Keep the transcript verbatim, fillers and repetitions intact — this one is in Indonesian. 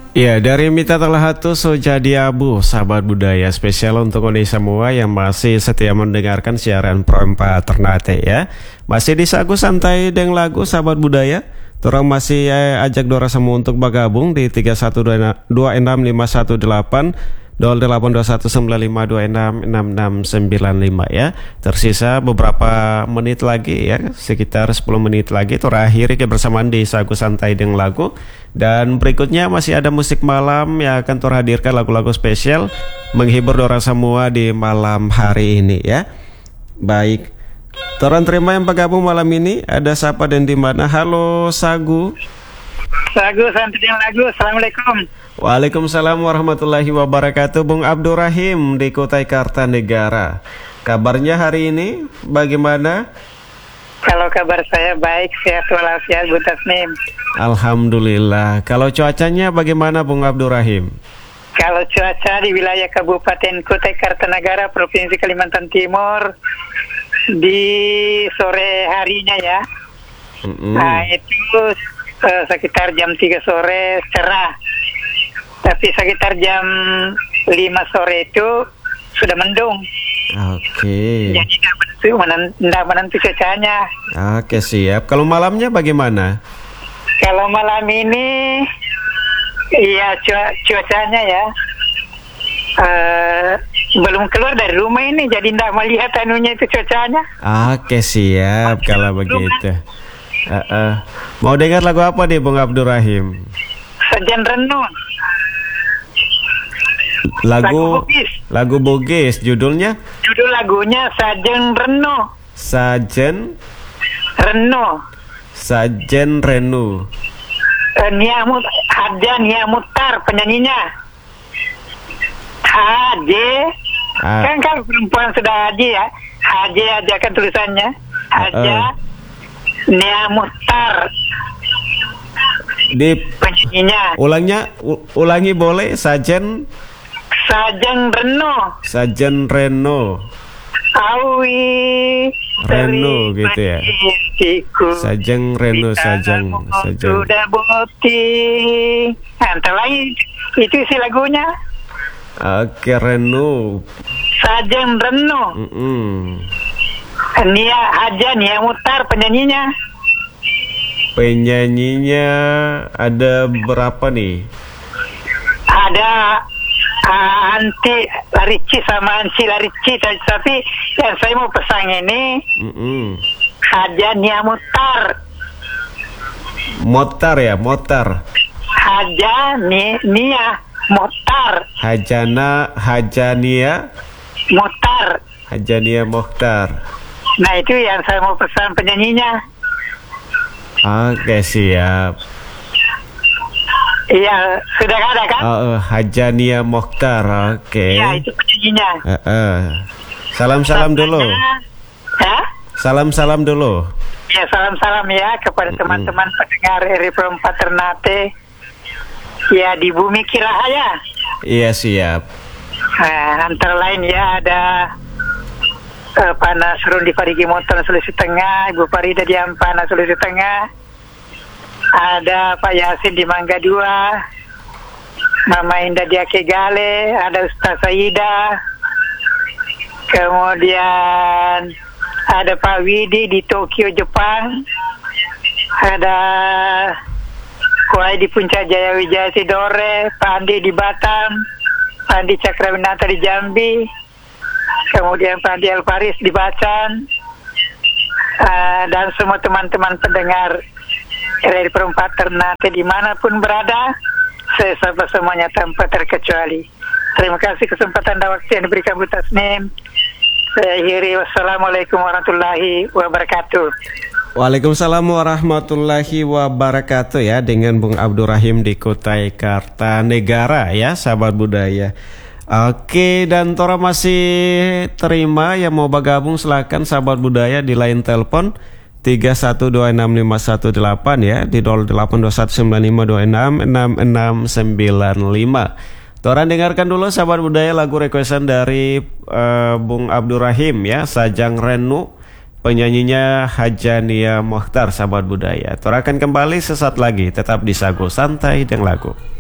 Ya, dari Mita Talahatu Sojadi Abu, sahabat budaya spesial untuk Anda semua yang masih setia mendengarkan siaran Pro empat Ternate ya. Masih di Sagu Santai dengan lagu sahabat budaya. Torang masih eh, ajak dora semua untuk bergabung di tiga satu dua enam lima satu delapan delapan dua satu sembilan lima dua enam enam enam sembilan lima ya. Tersisa beberapa menit lagi ya, sekitar sepuluh menit lagi terakhir kebersamaan di Sagu Santai dengan lagu. Dan berikutnya masih ada musik malam yang akan terhadirkan lagu-lagu spesial menghibur orang semua di malam hari ini ya. Baik, Toran terima yang bergabung malam ini. Ada siapa dan di mana? Halo Sagu. Sagu Santai dengan lagu. Assalamualaikum. Waalaikumsalam warahmatullahi wabarakatuh. Bung Abdurrahim di Kutai Kartanegara. Kabarnya hari ini bagaimana? Kalau kabar saya baik, sehat walafiat Bu Tasnim. Alhamdulillah. Kalau cuacanya bagaimana Bung Abdurrahim? Kalau cuaca di wilayah Kabupaten Kutai Kartanegara, Provinsi Kalimantan Timur, di sore harinya ya, mm-hmm. nah itu uh, sekitar jam tiga sore cerah. Tapi sekitar jam lima sore itu sudah mendung. Oke. Okay. Jadi tidak menentu, tidak menentu cuacanya. Oke, okay, siap. Kalau malamnya bagaimana? Kalau malam ini, iya cu- cuacanya ya, uh, belum keluar dari rumah ini, jadi tidak melihat anunya itu cuacanya. Oke, okay, siap. Kalau begitu. Uh, uh. Mau dengar lagu apa nih Bung Abdurrahim? Sajen Renung. Lagu lagu Bugis. Lagu Bugis, judulnya? Judul lagunya Sajen Reno. Sajen Reno. Sajen Renu. Uh, Nia Mut Haja Nia Mutar penyanyinya. Haje. Ah. Kan kalau perempuan sudah haji ya, Haje aja kan tulisannya. Haja uh. Nia Mutar. Di penyanyinya. Ulangnya u- ulangi boleh. Sajen Sajen Reno. Sajen Reno. Awi Reno gitu ya. Sajeng Reno Sajeng Sajeng. Sudah boti. Antara lain itu isi lagunya. Oke, Reno. Sajeng Reno. Mm-mm. Nia Haja Nia Mutar penyanyinya. Penyanyinya ada berapa nih? Ada uh, Anti Larici sama Anci Larici, tapi yang saya mau pesan ini mm-hmm. Haja Nia Mutar. Motar ya, motar. Haja Ni, Nia Mutar. Hajana Hajania Mutar. Hajania Mokhtar. Nah itu yang saya mau pesan penyanyinya. Oke, siap. Iya, sudah ada kan? Oh, uh, Hajania Mokhtar, oke. Okay. Iya, itu penyanyinya. Uh, uh. Salam-salam dulu. Ya? Salam-salam dulu. Ya, salam-salam ya kepada mm-hmm. teman-teman pendengar R I Pro empat Ternate. Ya, di Bumi Kirahaya. Iya, siap. Nah, antara lain ya ada uh, Pak Nasrun di Parigi Motor Sulawesi Tengah, Ibu Farida di Ampana Sulawesi Tengah. Ada Pak Yasin di Mangga dua, Mama Indah di Akegale, ada Ustaz Saida, kemudian ada Pak Widi di Tokyo, Jepang, ada Kuai di Puncak Jaya Wijaya Sidore, Pak Andi di Batam, Pak Andi Cakrawinata di Jambi, kemudian Pak Andi Alfaris di Bacan, uh, dan semua teman-teman pendengar R I Pro empat Ternate dimanapun berada, saya sapa semuanya tanpa terkecuali. Terima kasih kesempatan dan waktu yang diberikan Bu Tasnim. Saya akhiri, wassalamualaikum warahmatullahi wabarakatuh. Waalaikumsalam warahmatullahi wabarakatuh ya, dengan Bung Abdurrahim di Kutai Kartanegara ya, sahabat budaya. Oke, dan Tora masih terima yang mau bergabung, silakan sahabat budaya di line telepon tiga satu dua enam lima satu delapan ya, di nol delapan dua satu sembilan lima dua enam enam enam sembilan lima. Toran dengarkan dulu sahabat budaya lagu requestan dari uh, Bung Abdurrahim ya, Sajang Renu, penyanyinya Hajania Mokhtar, sahabat budaya. Toran akan kembali sesaat lagi, tetap di Sagu Santai dengan lagu.